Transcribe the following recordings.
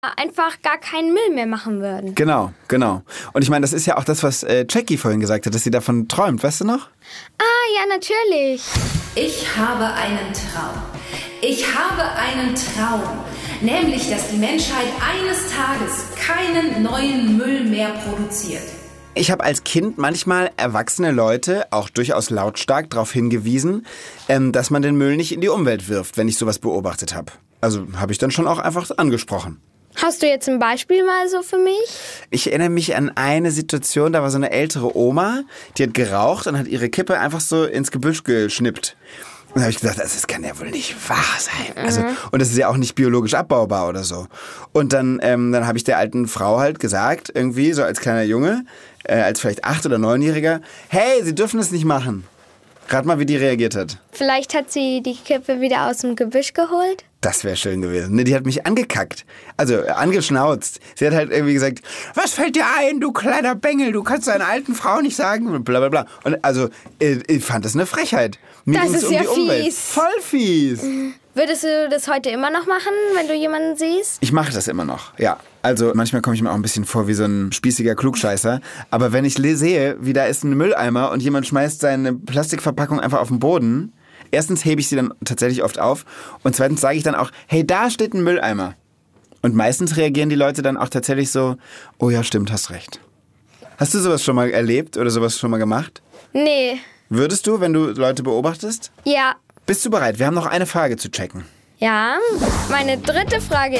einfach gar keinen Müll mehr machen würden. Genau. Und ich meine, das ist ja auch das, was Jackie vorhin gesagt hat, dass sie davon träumt, weißt du noch? Ah, ja, natürlich. Ich habe einen Traum. Ich habe einen Traum. Nämlich, dass die Menschheit eines Tages keinen neuen Müll mehr produziert. Ich habe als Kind manchmal erwachsene Leute auch durchaus lautstark darauf hingewiesen, dass man den Müll nicht in die Umwelt wirft, wenn ich sowas beobachtet habe. Also habe ich dann schon auch einfach angesprochen. Hast du jetzt ein Beispiel mal so für mich? Ich erinnere mich an eine Situation, da war so eine ältere Oma, die hat geraucht und hat ihre Kippe einfach so ins Gebüsch geschnippt. Und da habe ich gedacht, das kann ja wohl nicht wahr sein. Also, und das ist ja auch nicht biologisch abbaubar oder so. Und dann habe ich der alten Frau halt gesagt, irgendwie so als kleiner Junge, als vielleicht 8- oder 9-Jähriger, hey, Sie dürfen das nicht machen. Rat mal, wie die reagiert hat. Vielleicht hat sie die Kippe wieder aus dem Gebüsch geholt? Das wäre schön gewesen. Ne, die hat mich angekackt. Also angeschnauzt. Sie hat halt irgendwie gesagt, was fällt dir ein, du kleiner Bengel? Du kannst deiner alten Frau nicht sagen, bla bla bla. Und also, ich fand das eine Frechheit. Mir das ging's ist um ja die Umwelt. fies. Voll fies. Würdest du das heute immer noch machen, wenn du jemanden siehst? Ich mache das immer noch, ja. Also manchmal komme ich mir auch ein bisschen vor wie so ein spießiger Klugscheißer. Aber wenn ich sehe, wie da ist ein Mülleimer und jemand schmeißt seine Plastikverpackung einfach auf den Boden, erstens hebe ich sie dann tatsächlich oft auf und zweitens sage ich dann auch, hey, da steht ein Mülleimer. Und meistens reagieren die Leute dann auch tatsächlich so, oh ja, stimmt, hast recht. Hast du sowas schon mal erlebt oder sowas schon mal gemacht? Nee. Würdest du, wenn du Leute beobachtest? Ja. Bist du bereit? Wir haben noch eine Frage zu checken. Ja. Meine dritte Frage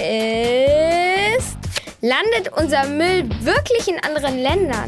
ist, landet unser Müll wirklich in anderen Ländern?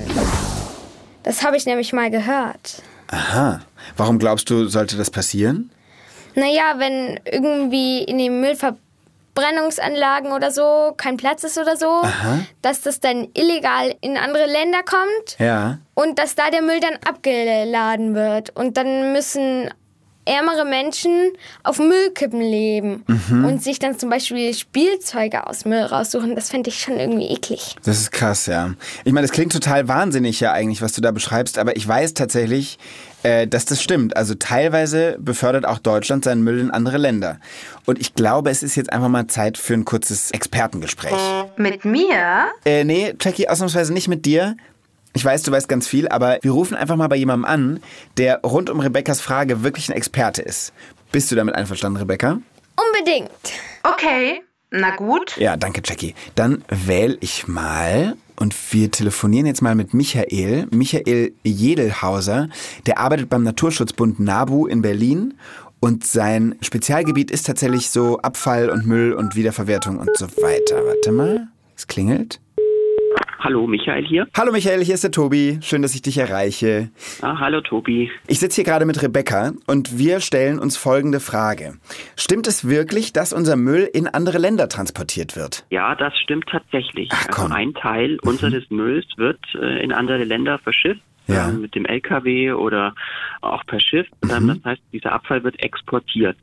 Das habe ich nämlich mal gehört. Aha. Warum glaubst du, sollte das passieren? Naja, wenn irgendwie in den Müllverbrennungsanlagen oder so kein Platz ist oder so, dass das dann illegal in andere Länder kommt. Ja. Und dass da der Müll dann abgeladen wird. Und dann müssen ärmere Menschen auf Müllkippen leben und sich dann zum Beispiel Spielzeuge aus Müll raussuchen. Das fände ich schon irgendwie eklig. Das ist krass, ja. Ich meine, das klingt total wahnsinnig ja eigentlich, was du da beschreibst, aber ich weiß tatsächlich, dass das stimmt. Also teilweise befördert auch Deutschland seinen Müll in andere Länder. Und ich glaube, es ist jetzt einfach mal Zeit für ein kurzes Expertengespräch. Mit mir? Nee, Jackie, ausnahmsweise nicht mit dir. Ich weiß, du weißt ganz viel, aber wir rufen einfach mal bei jemandem an, der rund um Rebekkas Frage wirklich ein Experte ist. Bist du damit einverstanden, Rebekka? Unbedingt. Okay, na gut. Ja, danke, Jackie. Dann wähle ich mal und wir telefonieren jetzt mal mit Michael. Michael Jedelhauser, der arbeitet beim Naturschutzbund NABU in Berlin und sein Spezialgebiet ist tatsächlich so Abfall und Müll und Wiederverwertung und so weiter. Warte mal, es klingelt. Hallo, Michael hier. Hallo Michael, hier ist der Tobi. Schön, dass ich dich erreiche. Hallo Tobi. Ich sitze hier gerade mit Rebekka und wir stellen uns folgende Frage. Stimmt es wirklich, dass unser Müll in andere Länder transportiert wird? Ja, das stimmt tatsächlich. Ach, komm. Also ein Teil unseres Mülls wird in andere Länder verschifft. Ja. Mit dem LKW oder auch per Schiff. Das heißt, dieser Abfall wird exportiert.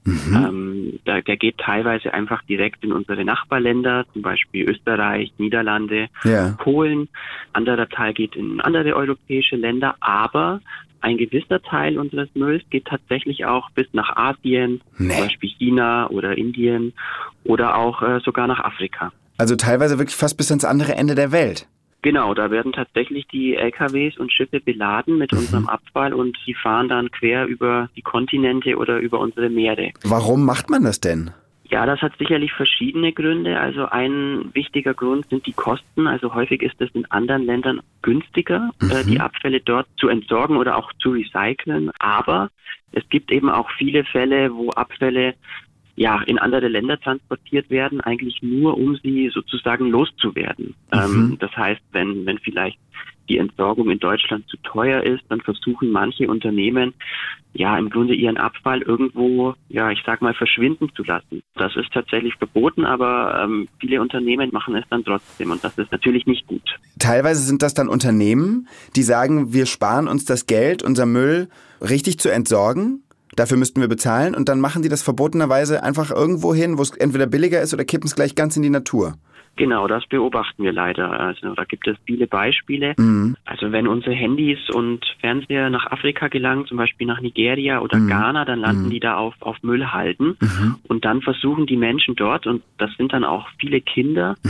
Der geht teilweise einfach direkt in unsere Nachbarländer, zum Beispiel Österreich, Niederlande, Polen. Anderer Teil geht in andere europäische Länder, aber ein gewisser Teil unseres Mülls geht tatsächlich auch bis nach Asien, zum Beispiel China oder Indien oder auch sogar nach Afrika. Also teilweise wirklich fast bis ans andere Ende der Welt. Genau, da werden tatsächlich die LKWs und Schiffe beladen mit unserem Abfall und die fahren dann quer über die Kontinente oder über unsere Meere. Warum macht man das denn? Ja, das hat sicherlich verschiedene Gründe. Also ein wichtiger Grund sind die Kosten. Also häufig ist es in anderen Ländern günstiger, die Abfälle dort zu entsorgen oder auch zu recyceln. Aber es gibt eben auch viele Fälle, wo Abfälle in andere Länder transportiert werden, eigentlich nur, um sie sozusagen loszuwerden. Das heißt, wenn vielleicht die Entsorgung in Deutschland zu teuer ist, dann versuchen manche Unternehmen, im Grunde ihren Abfall irgendwo, verschwinden zu lassen. Das ist tatsächlich verboten, aber viele Unternehmen machen es dann trotzdem und das ist natürlich nicht gut. Teilweise sind das dann Unternehmen, die sagen, wir sparen uns das Geld, unser Müll richtig zu entsorgen. Dafür müssten wir bezahlen und dann machen die das verbotenerweise einfach irgendwo hin, wo es entweder billiger ist oder kippen es gleich ganz in die Natur. Genau, das beobachten wir leider. Also da gibt es viele Beispiele. Also wenn unsere Handys und Fernseher nach Afrika gelangen, zum Beispiel nach Nigeria oder Ghana, dann landen die da auf Müllhalden und dann versuchen die Menschen dort, und das sind dann auch viele Kinder,